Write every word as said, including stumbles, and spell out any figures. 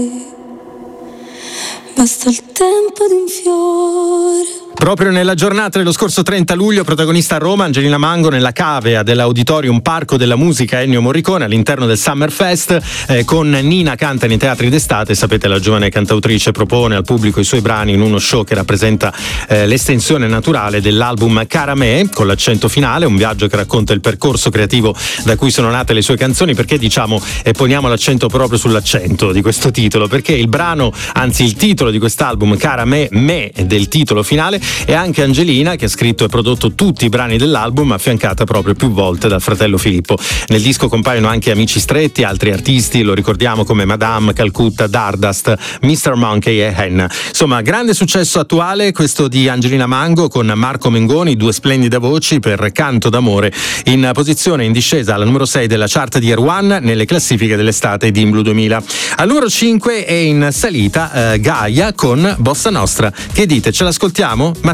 Basta il tempo di un fiore. Proprio nella giornata dello scorso trenta luglio, protagonista a Roma Angelina Mango nella cavea dell'Auditorium Parco della Musica Ennio Morricone all'interno del Summer Fest, eh, con Nina canta nei teatri d'estate. Sapete, la giovane cantautrice propone al pubblico i suoi brani in uno show che rappresenta eh, l'estensione naturale dell'album Cara Me, con l'accento finale, un viaggio che racconta il percorso creativo da cui sono nate le sue canzoni. Perché diciamo e poniamo l'accento proprio sull'accento di questo titolo? Perché il brano, anzi il titolo di quest'album, Cara Me, Me del titolo finale, e anche Angelina, che ha scritto e prodotto tutti i brani dell'album, affiancata proprio più volte dal fratello Filippo. Nel disco compaiono anche amici stretti, altri artisti, lo ricordiamo, come Madame, Calcutta, Dardust, mister Monkey e Henna. Insomma, grande successo attuale questo di Angelina Mango con Marco Mengoni, due splendide voci per Canto d'amore, in posizione in discesa alla numero sei della chart di Air One nelle classifiche dell'estate di Imblu duemila. Al numero cinque è in salita eh, Gaia con Bossa Nostra. Che dite, ce l'ascoltiamo? Ma